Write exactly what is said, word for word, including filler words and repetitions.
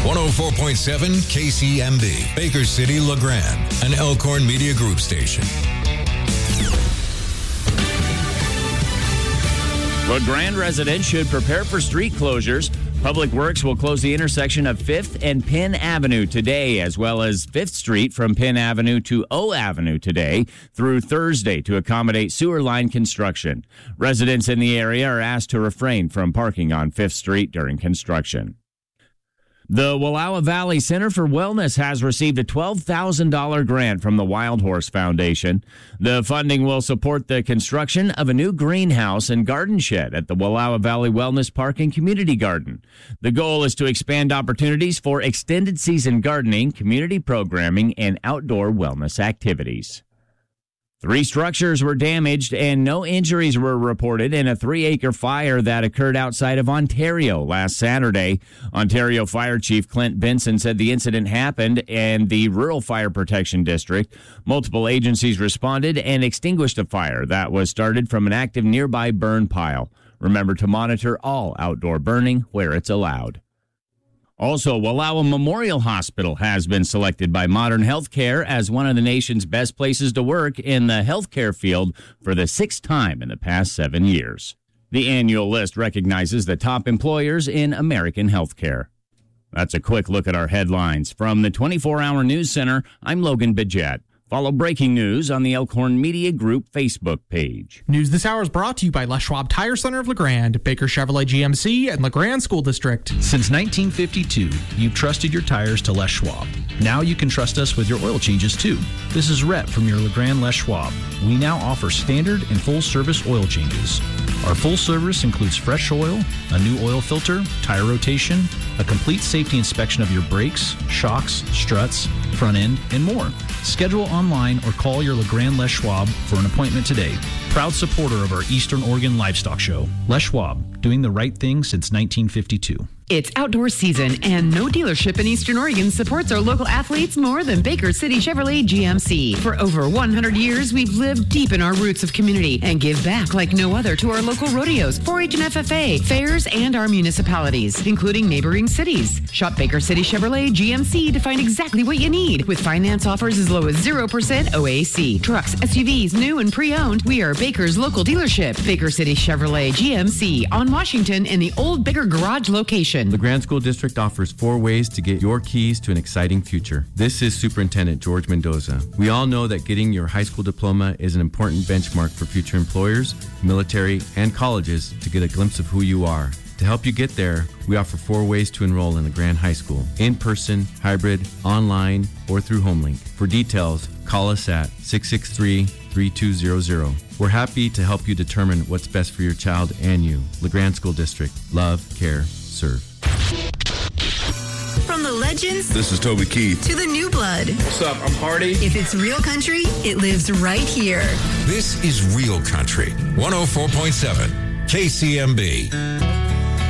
one oh four point seven K C M B, Baker City, LeGrand, an Elkhorn Media Group station. LeGrand residents should prepare for street closures. Public Works will close the intersection of fifth and Penn Avenue today, as well as fifth Street from Penn Avenue to O Avenue today through Thursday to accommodate sewer line construction. Residents in the area are asked to refrain from parking on fifth Street during construction. The Wallowa Valley Center for Wellness has received a twelve thousand dollars grant from the Wild Horse Foundation. The funding will support the construction of a new greenhouse and garden shed at the Wallowa Valley Wellness Park and Community Garden. The goal is to expand opportunities for extended season gardening, community programming, and outdoor wellness activities. Three structures were damaged and no injuries were reported in a three-acre fire that occurred outside of Ontario last Saturday. Ontario Fire Chief Clint Benson said the incident happened in the Rural Fire Protection District. Multiple agencies responded and extinguished a fire that was started from an active nearby burn pile. Remember to monitor all outdoor burning where it's allowed. Also, Wallowa Memorial Hospital has been selected by Modern Healthcare as one of the nation's best places to work in the healthcare field for the sixth time in the past seven years. The annual list recognizes the top employers in American healthcare. That's a quick look at our headlines. From the twenty-four hour News Center, I'm Logan Bidget. Follow breaking news on the Elkhorn Media Group Facebook page. News this hour is brought to you by Les Schwab Tire Center of LeGrand, Baker Chevrolet G M C, and LeGrand School District. Since nineteen fifty-two, you've trusted your tires to Les Schwab. Now you can trust us with your oil changes, too. This is Rhett from your LeGrand Les Schwab. We now offer standard and full-service oil changes. Our full service includes fresh oil, a new oil filter, tire rotation, a complete safety inspection of your brakes, shocks, struts, front end, and more. Schedule online or call your LeGrand Les Schwab for an appointment today. Proud supporter of our Eastern Oregon Livestock Show. Les Schwab, doing the right thing since nineteen fifty-two. It's outdoor season, and no dealership in Eastern Oregon supports our local athletes more than Baker City Chevrolet G M C. For over one hundred years, we've lived deep in our roots of community and give back like no other to our local rodeos, four H and F F A, fairs, and our municipalities, including neighboring cities. Shop Baker City Chevrolet G M C to find exactly what you need, with finance offers as low as zero percent O A C. Trucks, S U Vs, new and pre-owned, we are Baker's local dealership. Baker City Chevrolet G M C on Washington in the Old Baker Garage location. LeGrand School District offers four ways to get your keys to an exciting future. This is Superintendent George Mendoza. We all know that getting your high school diploma is an important benchmark for future employers, military, and colleges to get a glimpse of who you are. To help you get there, we offer four ways to enroll in LeGrand High School: in-person, hybrid, online, or through HomeLink. For details, call us at six six three, three two zero zero. We're happy to help you determine what's best for your child and you. LeGrand School District. Love, care, serve. From the legends, this is Toby Keith, to the new blood. What's up? I'm Hardy. If it's real country, it lives right here. This is Real Country, one oh four point seven K C M B.